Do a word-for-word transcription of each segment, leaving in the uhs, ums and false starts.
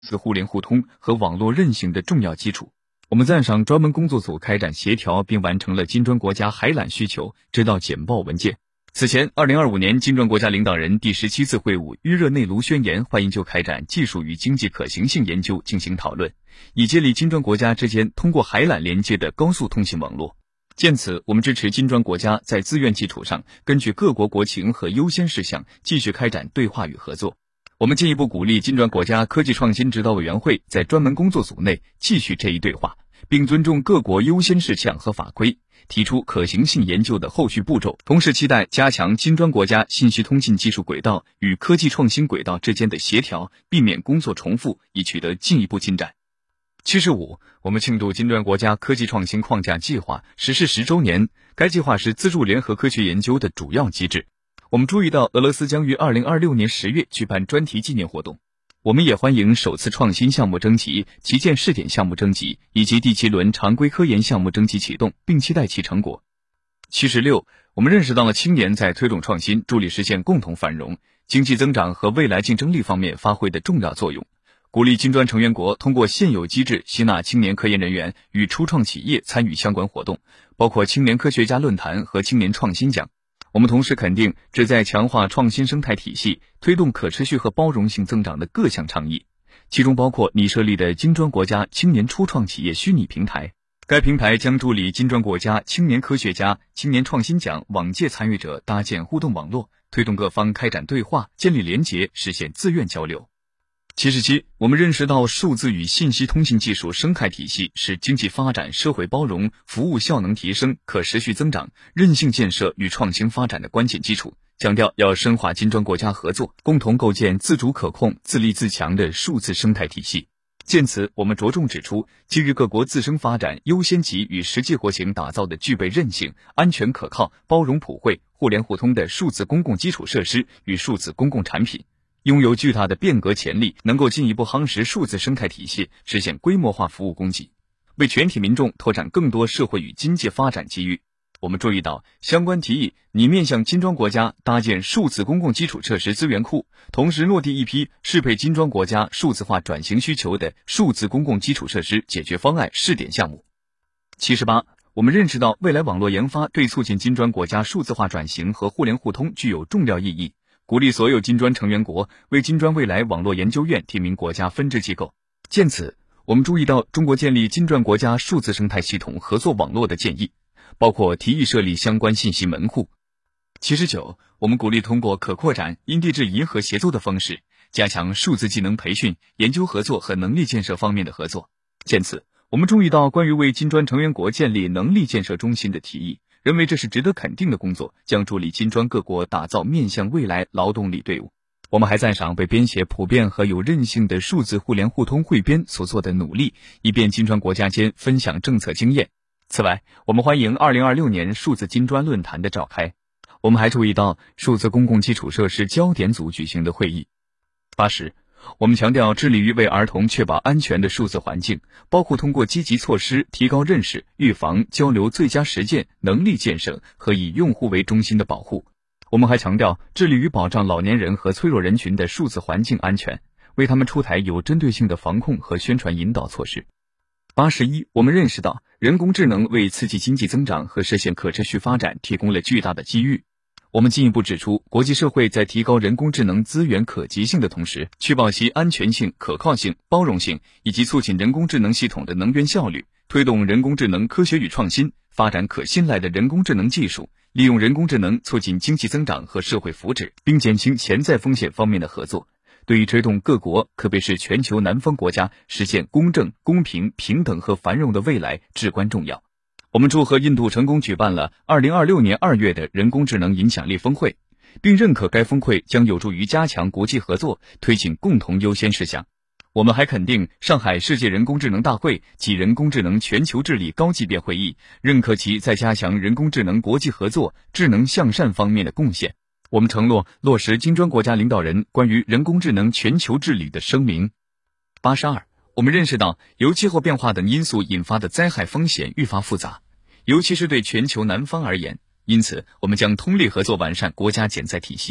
是互联互通和网络韧性的重要基础。我们赞赏专门工作组开展协调并完成了金砖国家海揽需求这道简报文件。此前，二零二五年金砖国家领导人第十七次会晤预热内卢宣言欢迎就开展技术与经济可行性研究进行讨论，以建立金砖国家之间通过海揽连接的高速通信网络。鉴此，我们支持金砖国家在自愿基础上，根据各国国情和优先事项继续开展对话与合作。我们进一步鼓励金砖国家科技创新指导委员会在专门工作组内继续这一对话，并尊重各国优先事项和法规，提出可行性研究的后续步骤，同时期待加强金砖国家信息通信技术轨道与科技创新轨道之间的协调，避免工作重复，以取得进一步进展。七十五，我们庆祝金砖国家科技创新框架计划实施十周年。该计划是资助联合科学研究的主要机制。我们注意到俄罗斯将于二零二六年十月举办专题纪念活动。我们也欢迎首次创新项目征集、旗舰试点项目征集以及第七轮常规科研项目征集启动，并期待其成果。七十六，我们认识到了青年在推动创新、助力实现共同繁荣、经济增长和未来竞争力方面发挥的重要作用，鼓励金砖成员国通过现有机制吸纳青年科研人员与初创企业参与相关活动，包括青年科学家论坛和青年创新奖。我们同时肯定旨在强化创新生态体系、推动可持续和包容性增长的各项倡议，其中包括拟设立的金砖国家青年初创企业虚拟平台。该平台将助力金砖国家青年科学家、青年创新奖往届参与者搭建互动网络，推动各方开展对话，建立连结，实现自愿交流。七十七，我们认识到数字与信息通信技术生态体系是经济发展、社会包容、服务效能提升、可持续增长、韧性建设与创新发展的关键基础，强调要深化金砖国家合作，共同构建自主可控、自立自强的数字生态体系。鉴此，我们着重指出，基于各国自身发展优先级与实际国情打造的具备韧性、安全可靠、包容普惠、互联互通的数字公共基础设施与数字公共产品，拥有巨大的变革潜力，能够进一步夯实数字生态体系，实现规模化服务供给，为全体民众拓展更多社会与经济发展机遇。我们注意到，相关提议拟面向金砖国家搭建数字公共基础设施资源库，同时落地一批适配金砖国家数字化转型需求的数字公共基础设施解决方案试点项目。七十八，我们认识到未来网络研发对促进金砖国家数字化转型和互联互通具有重要意义，鼓励所有金砖成员国为金砖未来网络研究院提名国家分支机构。鉴此，我们注意到中国建立金砖国家数字生态系统合作网络的建议，包括提议设立相关信息门户。七十九，我们鼓励通过可扩展、因地制宜和协作的方式，加强数字技能培训、研究合作和能力建设方面的合作。鉴此，我们注意到关于为金砖成员国建立能力建设中心的提议，认为这是值得肯定的工作，将助力金砖各国打造面向未来劳动力队伍。我们还赞赏为编写普遍和有韧性的数字互联互通汇编所做的努力，以便金砖国家间分享政策经验。此外，我们欢迎二零二六年数字金砖论坛的召开。我们还注意到数字公共基础设施焦点组举行的会议。八十，我们强调致力于为儿童确保安全的数字环境，包括通过积极措施提高认识、预防、交流最佳实践、能力建设和以用户为中心的保护。我们还强调致力于保障老年人和脆弱人群的数字环境安全，为他们出台有针对性的防控和宣传引导措施。八十一，我们认识到人工智能为刺激经济增长和实现可持续发展提供了巨大的机遇。我们进一步指出，国际社会在提高人工智能资源可及性的同时，确保其安全性、可靠性、包容性，以及促进人工智能系统的能源效率，推动人工智能科学与创新，发展可信赖的人工智能技术，利用人工智能促进经济增长和社会福祉，并减轻潜在风险方面的合作，对于推动各国，特别是全球南方国家实现公正、公平、平等和繁荣的未来至关重要。我们祝贺印度成功举办了二零二六年二月的人工智能影响力峰会，并认可该峰会将有助于加强国际合作，推进共同优先事项。我们还肯定上海世界人工智能大会及人工智能全球治理高级别会议，认可其在加强人工智能国际合作、智能向善方面的贡献。我们承诺落实金砖国家领导人关于人工智能全球治理的声明。八十二，我们认识到由气候变化等因素引发的灾害风险愈发复杂，尤其是对全球南方而言，因此我们将通力合作完善国家减灾体系。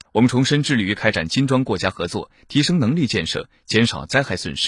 我们重申致力于开展金砖过家合作，提升能力建设，减少灾害损失。